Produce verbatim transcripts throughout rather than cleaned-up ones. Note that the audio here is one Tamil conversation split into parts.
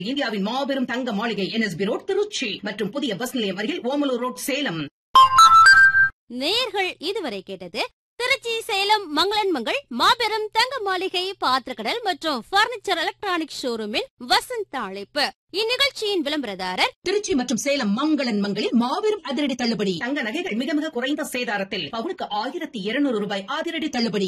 இந்தியாவின் மாபெரும் தங்க மாளிகை என்எஸ்பி ரோட் திருச்சி மற்றும் புதிய பஸ் நிலையம் அருகில் ஓமலூர் ரோட் சேலம். நேர்கள் இதுவரை கேட்டது திருச்சி சேலம் மங்களன் மங்கள் மாபெரும் தங்க மாளிகை பாத்திரக்கடல் மற்றும் பர்னிச்சர் எலக்ட்ரானிக் ஷோரூமின் வசந்த அழைப்பு. இந்நிகழ்ச்சியின் விளம்பரதாரர் திருச்சி மற்றும் சேலம் மங்களன் மங்களில் மாபெரும் அதிரடி தள்ளுபடி. தங்க நகைகள் மிக மிக குறைந்த சேதாரத்தில் பவுனுக்கு ஆயிரத்தி இருநூறு ரூபாய் அதிரடி தள்ளுபடி.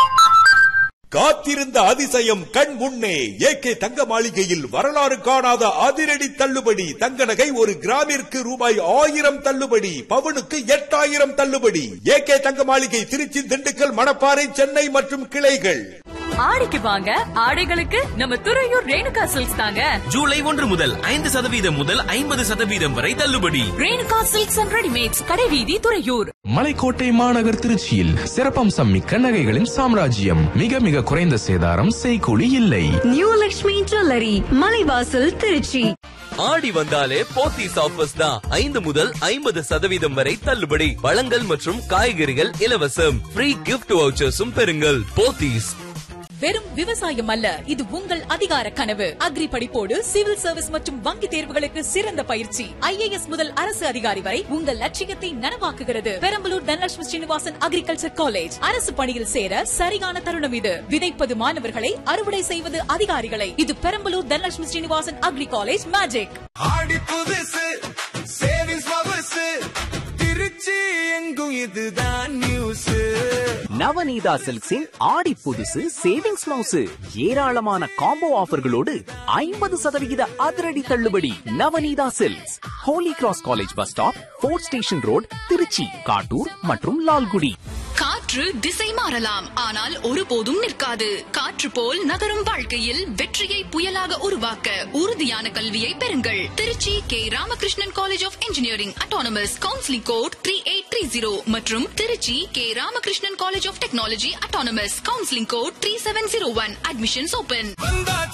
காத்திருந்த அதிசயம் கண் முன்னே ஏகே தங்க மாளிகையில் வரலாறு காணாத அதிரடி தள்ளுபடி. தங்க நகை ஒரு கிராமிற்கு ரூபாய் ஆயிரம் தள்ளுபடி, பவுனுக்கு எட்டாயிரம் தள்ளுபடி. ஏகே தங்க மாளிகை திருச்சி, திண்டுக்கல், மணப்பாறை, சென்னை மற்றும் கிளைகள். ஆடிக்கு வாங்க, ஆடைகளுக்கு நம்ம துறையூர் ரேணுகா சில்க்ஸ் தாங்க. ஜூலை ஒன்று முதல் ஐந்து சதவீதம் முதல் ஐம்பது சதவீதம் வரை தள்ளுபடி. ரேணுகா சில்க்ஸ் அண்ட் ரெடிமேட்ஸ், கடைவீதி, துறையூர். மலைக்கோட்டை மாநகர் திருச்சியில் சிறப்பம்சம் மிக்க நகைகளின் சாம்ராஜ்யம். மிக மிக குறைந்த சேதாரம், செய்கூலி இல்லை. New Lakshmi jewellery, Malaivasal, Trichy. ஆடி வந்தாலே போத்தீஸ் ஆஃபர்ஸ் தான். ஐந்து முதல் ஐம்பது சதவீதம் வரை தள்ளுபடி. பழங்கள் மற்றும் காய்கறிகள் இலவசம். ஃப்ரீ கிஃப்ட் வவுச்சர்ஸும் பெறுங்கள். போத்தீஸ். வெறும் விவசாயம் அல்ல, இது உங்கள் அதிகார கனவு. அக்ரி படிப்போடு சிவில் சர்வீஸ் மற்றும் வங்கி தேர்வுகளுக்கு சிறந்த பயிற்சி. ஐஏஎஸ் முதல் அரசு அதிகாரி வரை உங்கள் லட்சியத்தை நனவாக்குகிறது. Perambalur Dhanalakshmi Srinivasan agriculture college. அரசு பணியில் சேர சரியான தருணம் இது. விதைப்பது மாணவர்களை, அறுவடை செய்வது அதிகாரிகளை. இது Perambalur Dhanalakshmi Srinivasan agri college magic. ஆடி புதுசு சேவிங்ஸ் பவர்ஸ், திருச்சி எங்கும் இதுதான் நியூஸ். நவநீதா சில்க்ஸின் ஆடி புதுசு சேவிங்ஸ் மவுசு. ஏராளமான காம்போ ஆஃபர்களோடு ஐம்பது சதவிகித அதிரடி தள்ளுபடி. Navaneetha silks, Holi cross college bus stop, fort station road, Trichy, Kattur மற்றும் லால்குடி. காற்று திசை மாறலாம், ஆனால் ஒருபோதும் நிற்காது. காற்று போல் நகரும் வாழ்க்கையில் வெற்றியை புயலாக உருவாக்க உறுதியான கல்வியை பெறுங்கள். Trichy K Ramakrishnan college of engineering autonomous, counselling code three eight three zero மற்றும் Trichy K Ramakrishnan college of technology autonomous, counselling code three seven zero one. Admissions open.